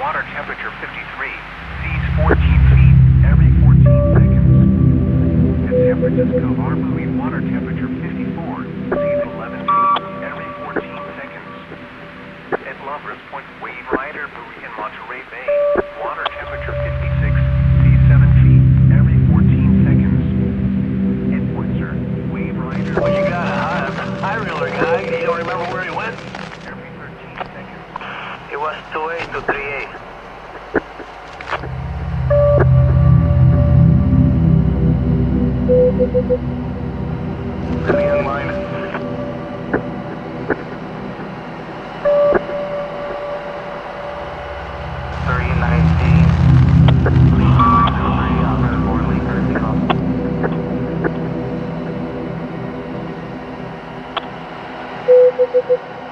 water temperature 53. Seas 14 feet every 14 seconds. At San Francisco Harbor, moving water temperature 54. Seas 11 feet every 14 seconds. At Lover's Point, Wave Rider, moving in Monterey Bay. Water temperature 56. Seas 7 feet every 14 seconds. At Whistler, Wave Rider. What you got, a high reeler guy? You don't remember where he went? Every 13 seconds. It was 2A to 3A. Clear line. Thank you.